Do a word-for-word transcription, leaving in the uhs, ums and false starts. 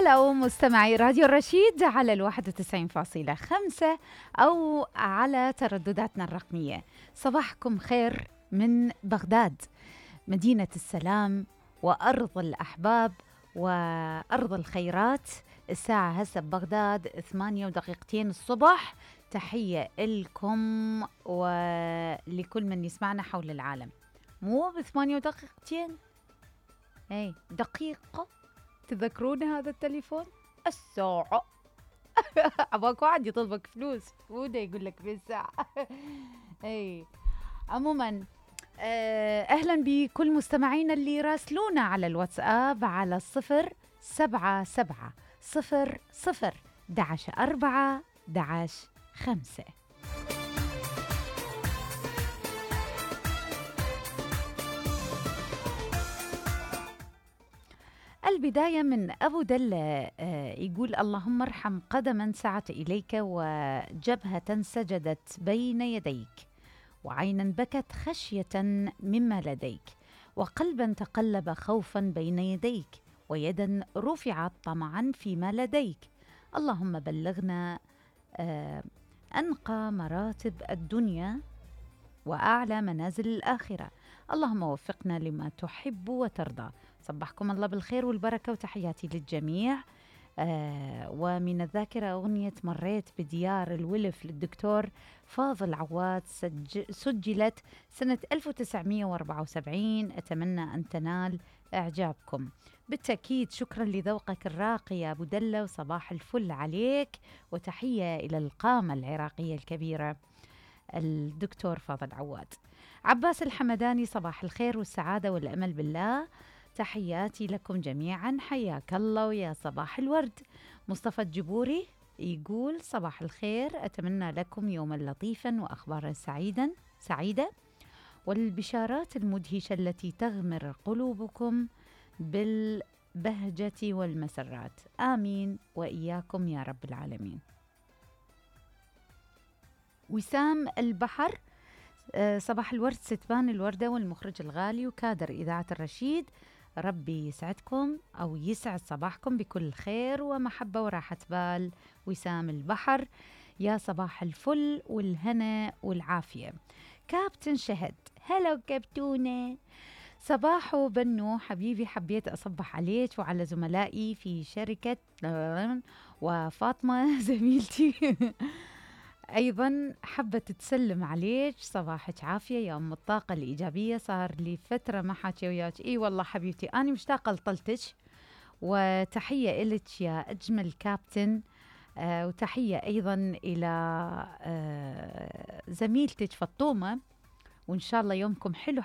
هلا مستمعي راديو الرشيد على الواحد وتسعين فاصلة خمسة أو على تردداتنا الرقمية. صباحكم خير من بغداد، مدينة السلام وأرض الأحباب وأرض الخيرات. الساعة هسه ببغداد ثمانية ودقيقتين الصبح. تحية لكم ولكل من يسمعنا حول العالم. مو بثمانية ودقيقتين، اي دقيقة. تذكرون هذا التليفون الساعة. أباك واحد يطلبك فلوس وده يقول لك بالساعة. اي عموما أهلا بكل مستمعينا اللي راسلونا على الواتساب على الصفر سبعة سبعة صفر صفر دعش أربعة دعش خمسة. البداية من أبو دلة، يقول اللهم ارحم قدما سعت إليك وجبهة سجدت بين يديك وعينا بكت خشية مما لديك وقلبا تقلب خوفا بين يديك ويدا رفعت طمعا فيما لديك. اللهم بلغنا أنقى مراتب الدنيا وأعلى منازل الآخرة. اللهم وفقنا لما تحب وترضى. صبحكم الله بالخير والبركة وتحياتي للجميع. آه ومن الذاكرة أغنية مريت بديار الولف للدكتور فاضل عواد، سج سجلت سنة ألف وتسعمئة وأربعة وسبعين. أتمنى أن تنال إعجابكم. بالتأكيد شكرا لذوقك الراقي يا أبو دلة، وصباح الفل عليك، وتحية إلى القامة العراقية الكبيرة الدكتور فاضل عواد. عباس الحمداني، صباح الخير والسعادة والأمل بالله، تحياتي لكم جميعا، حياك الله ويا صباح الورد. مصطفى الجبوري يقول صباح الخير، أتمنى لكم يوما لطيفا وأخبارا سعيدا سعيدة والبشارات المدهشة التي تغمر قلوبكم بالبهجة والمسرات. آمين وإياكم يا رب العالمين. وسام البحر، صباح الورد ستبان الوردة والمخرج الغالي وكادر إذاعة الرشيد، ربي يسعدكم أو يسعد صباحكم بكل خير ومحبة وراحة بال. وسام البحر، يا صباح الفل والهنا والعافية. كابتن شهد، هلو كابتونة، صباحو بنو حبيبي، حبيت أصبح عليك وعلى زملائي في شركة وفاطمة زميلتي أيضا حبت تسلم عليك، صباحك عافية يا أم الطاقة الإيجابية، صار لي فترة ما حكي وياك. إي والله حبيبتي أنا مشتاقة لطلتك، وتحية إلك يا أجمل كابتن. آه وتحية أيضا إلى آه زميلتك فطومة، وإن شاء الله يومكم حلو